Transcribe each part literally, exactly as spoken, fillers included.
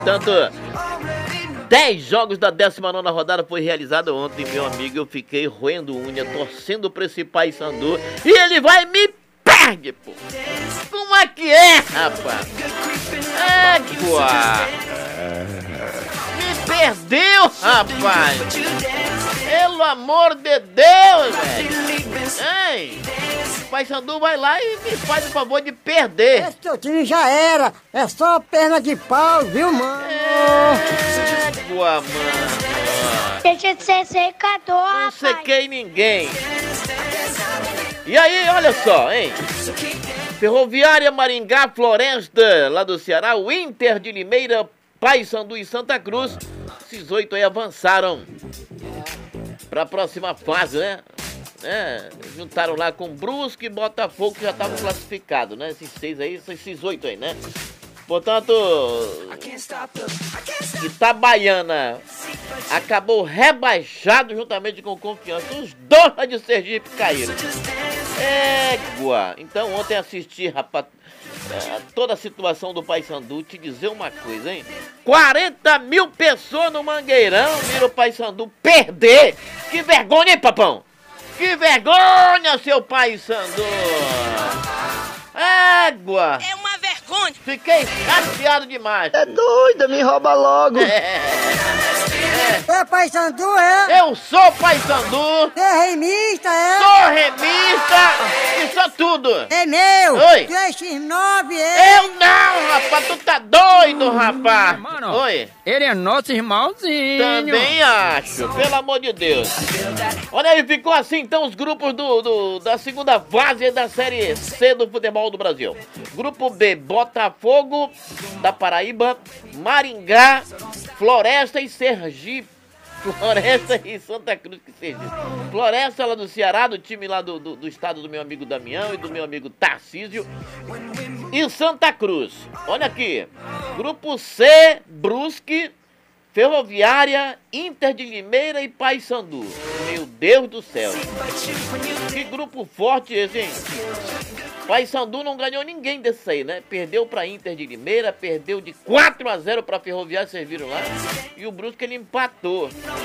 Tanto dez jogos da décima nona rodada foi realizada ontem, meu amigo. Eu fiquei roendo unha, torcendo pra esse Paysandu. E ele vai me perde, pô. Como é que é, rapaz? Égua. Me perdeu, rapaz. Pelo amor de Deus, velho. Hein? O Paysandu vai lá e me faz o favor de perder. Esse teu time já era. É só perna de pau, viu, mano? Égua, mano. Deixa de ser secador, Não rapaz. sequei ninguém. E aí, olha só, hein? Ferroviária, Maringá, Floresta, lá do Ceará, o Inter de Limeira, Paysandu e Santa Cruz. Esses oito aí avançaram para a próxima fase, né? É, juntaram lá com Brusque e Botafogo, que já estavam classificados, né? Esses seis aí, esses oito aí, né? Portanto, Itabaiana acabou rebaixado juntamente com Confiança. Os dois lá de Sergipe caíram. Égua! Então ontem assisti, rapaz, toda a situação do Paysandu. Te dizer uma coisa, hein? quarenta mil pessoas no Mangueirão viram o Paysandu perder. Que vergonha, hein, papão? Que vergonha, seu Paysandu! Égua! É uma vergonha! Fiquei chateado demais. É doida, me rouba logo. É, É Paysandu, é? eu sou Paysandu, É remista, é? sou remista e sou tudo. É meu. Oi. Tu é X nove, é? Eu não, rapaz, tu tá doido, rapaz. Mano, Oi, ele é nosso irmãozinho. também acho, pelo amor de Deus. Olha aí, ficou assim então os grupos do, do- da segunda fase da Série C do futebol do Brasil. Grupo B, Botafogo da Paraíba, Maringá, Floresta e Sergipe. Floresta e Santa Cruz, que Sergipe. Floresta lá do Ceará, do time lá do, do, do estado do meu amigo Damião e do meu amigo Tarcísio. E Santa Cruz. Olha aqui. Grupo C, Brusque, Ferroviária, Inter de Limeira e Paysandu. Meu Deus do céu. Que grupo forte esse, hein? Paysandu não ganhou ninguém desse aí, né? Perdeu pra Inter de Limeira, perdeu de quatro a zero pra Ferroviária, vocês viram lá? E o Brusque ele empatou.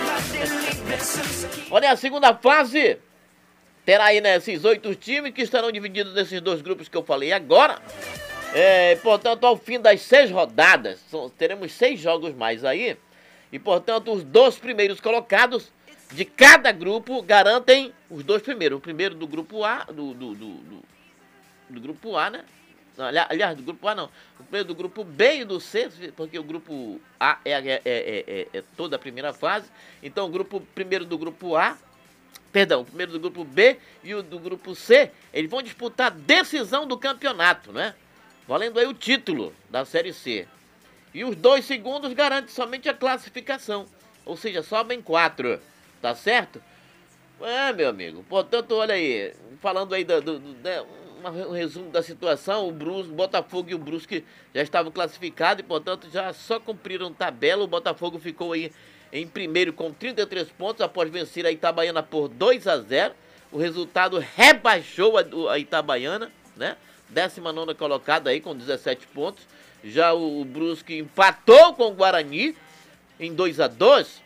Olha, a segunda fase terá aí, né, esses oito times que estarão divididos nesses dois grupos que eu falei agora. É, portanto, ao fim das seis rodadas, são- teremos seis jogos mais aí. E, portanto, os dois primeiros colocados de cada grupo garantem os dois primeiros. O primeiro do grupo A, do, do, do, do, do grupo A, né? Não, ali- aliás, do grupo A não. O primeiro do grupo B e do C, porque o grupo A é, é, é, é, é toda a primeira fase. Então, o grupo primeiro do grupo A, perdão, o primeiro do grupo B e o do grupo C, eles vão disputar a decisão do campeonato, né? Valendo aí o título da Série C. E os dois segundos garantem somente a classificação. Ou seja, sobem quatro. Tá certo? É, meu amigo. Portanto, olha aí. Falando aí do, do, do, né, um resumo da situação. O Brusque, o Botafogo e o Brusque já estavam classificados e, portanto, já só cumpriram tabela. O Botafogo ficou aí em primeiro com trinta e três pontos após vencer a Itabaiana por dois a zero. O resultado rebaixou a, a Itabaiana, né? décima nona colocada aí com dezessete pontos. Já o, o Brusque empatou com o Guarani em dois a dois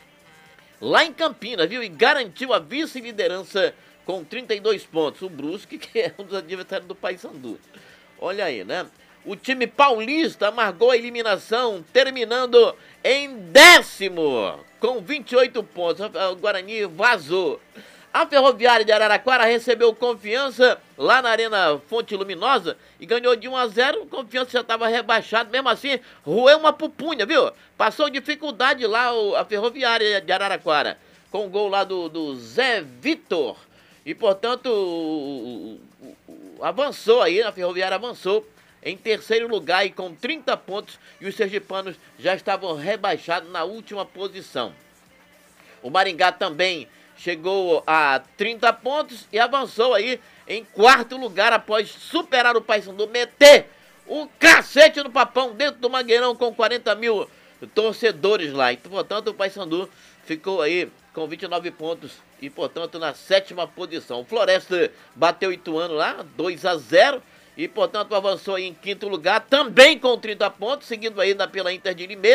lá em Campinas, viu? E garantiu a vice-liderança com trinta e dois pontos. O Brusque, que é um dos adversários do Paysandu. Olha aí, né? O time paulista amargou a eliminação, terminando em décimo, com vinte e oito pontos. O Guarani vazou. A Ferroviária de Araraquara recebeu Confiança lá na Arena Fonte Luminosa e ganhou de um a zero. Confiança já estava rebaixado, mesmo assim, roeu uma pupunha, viu? Passou dificuldade lá o- a Ferroviária de Araraquara, com o gol lá do, do Zé Vitor. E, portanto, o- o- o- avançou aí, a Ferroviária avançou em terceiro lugar e com trinta pontos. E os sergipanos já estavam rebaixados na última posição. O Maringá também chegou a trinta pontos e avançou aí em quarto lugar após superar o Paysandu, meter o cacete no papão dentro do Mangueirão com quarenta mil torcedores lá. E, portanto, o Paysandu ficou aí com vinte e nove pontos e, portanto, na sétima posição. O Floresta bateu o Ituano lá, dois a zero. e, portanto, avançou aí em quinto lugar, também com trinta pontos, seguido aí na, pela Inter de Limeira.